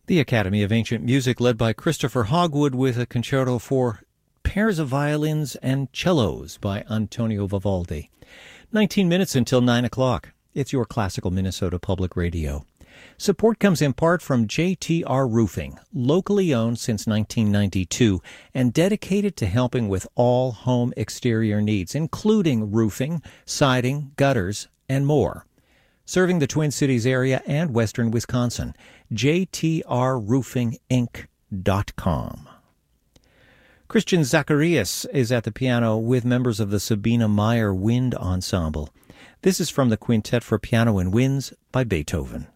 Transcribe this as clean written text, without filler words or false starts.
The Academy of Ancient Music, led by Christopher Hogwood, with a concerto for pairs of violins and cellos by Antonio Vivaldi. 19 minutes until 9 o'clock. It's your Classical Minnesota Public Radio. Support comes in part from JTR Roofing, locally owned since 1992 and dedicated to helping with all home exterior needs, including roofing, siding, gutters, and more. Serving the Twin Cities area and western Wisconsin, jtrroofinginc.com. Christian Zacharias is at the piano with members of the Sabina Meyer Wind Ensemble. This is from the Quintet for Piano and Winds by Beethoven.